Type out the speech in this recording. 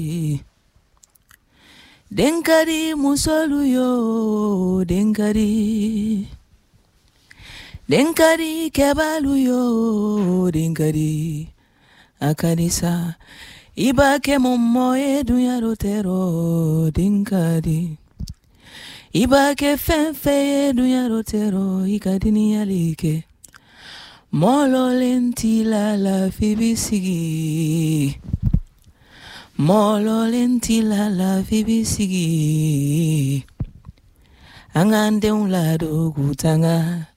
Denkari musolu yo, denkari kebalu yo, denkari akadisa ibake momo dunya rotero, denkari ibake fenfe dunya rotero, ikadini alike molo lentila la fibisigi. Molo lentila la fibisigi. Angande un lado gutanga.